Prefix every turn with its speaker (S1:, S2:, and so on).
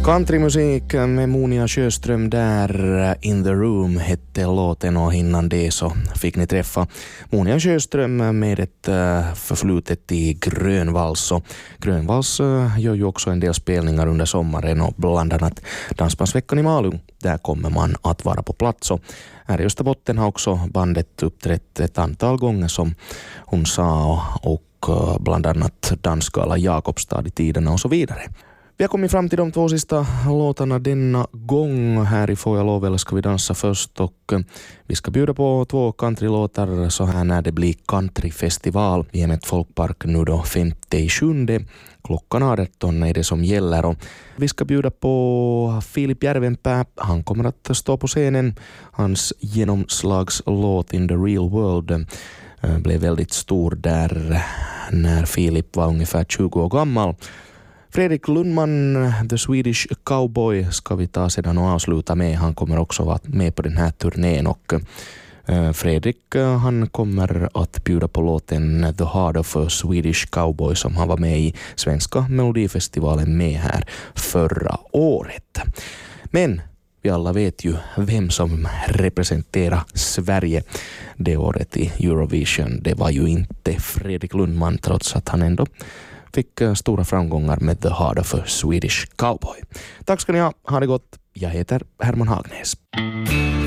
S1: Countrymusik med Monia Sjöström där. In the Room hette låten, och innan det så fick ni träffa Monia Sjöström med ett förflutet i Grönvals. Och Grönvals gör ju också en del spelningar under sommaren, och bland annat Dansbandsveckan i Malung. Där kommer man att vara på plats. Och här i Österbotten har också bandet uppträtt ett antal gånger som hon sa, och bland annat Dansgala Jakobstad i tiderna och så vidare. Vi har kommit fram till de två sista låtarna denna gång. Här i Får jag lov eller ska vi dansa först, och vi ska bjuda på två countrylåtar så här när det blir countryfestival i Emmet Folkpark nu då 5/7. Klockan 18 är det som gäller, och vi ska bjuda på Filip Järvenpää. Han kommer att stå på scenen. Hans genomslagslåt In the Real World blev väldigt stor där när Filip var ungefär 20 år gammal. Fredrik Lundman, The Swedish Cowboy, ska vi ta sedan och avsluta med. Han kommer också vara med på den här turnén, och Fredrik han kommer att bjuda på låten The Heart of a Swedish Cowboy som han var med i Svenska Melodifestivalen med här förra året. Men vi alla vet ju vem som representerar Sverige det året i Eurovision. Det var ju inte Fredrik Lundman, trots att han ändå fick stora framgångar med The Heart of a Swedish Cowboy. Tack ska ni ha det gott. Jag heter Herman Hagnäs.